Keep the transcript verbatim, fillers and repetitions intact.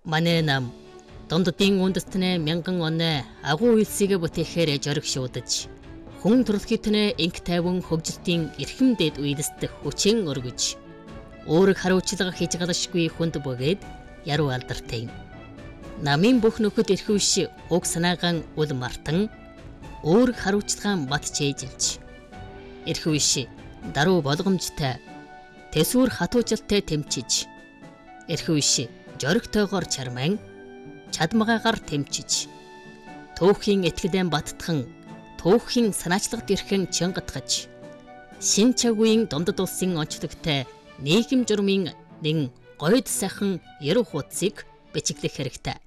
Манай нам Дунддын үндэстнээ мянган оны агуу үйлсийг бүтээхээр жориг шуудаж, хүн төрөлхитнээ инх тайван хөгжилтийн эрхэм дэд үйдэстэх хүчин өргөж, өөрөг хариуцлага хийж галашгүй хүнд бөгөөд яруу алдартай. Намын бүх нөхөд эрхвш уг санаагаан үл мартан, өөрөг хариуцлагаан бат чэйжилж, эрхвш даруй болгомжтой, тэсвэр хатуужилтай тэмчиж, эрхвш жоригтойгоор чарман, чадмагаагаар тэмчиж, түүхийн этгэлэн баттхан, түүхийн санаачлагт ирхэн чангатгаж, шин чагуйн Дундад улсын онцлогтой нийгэм журмын нэн гойд сайхан яруу хуудсыг бичиглэх хэрэгтэй.